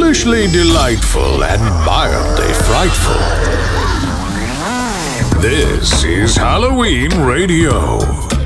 lavishly delightful and mildly frightful. This is Halloween Radio.